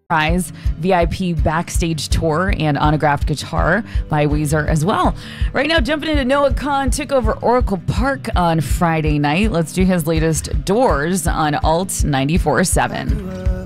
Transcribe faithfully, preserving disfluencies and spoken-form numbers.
Prize, V I P backstage tour, and autographed guitar by Weezer as well. Right now, jumping into Noah Kahan, took over Oracle Park on Friday night. Let's do his latest Doors on Alt ninety-four point seven.